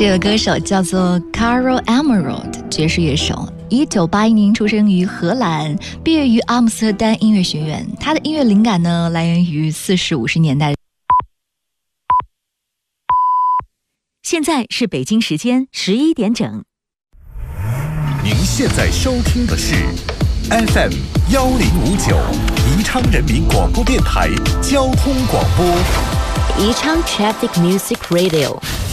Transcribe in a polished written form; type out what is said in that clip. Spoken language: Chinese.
这个歌手叫做 Caro Emerald， 爵士乐手，1981年出生于荷兰，毕业于阿姆斯特丹音乐学院。他的音乐灵感呢，来源于40、50年代。 现在是北京时间11点整。 您现在收听的是 FM 1059宜昌人民广播电台交通广播。 宜昌 Traffic Music Radio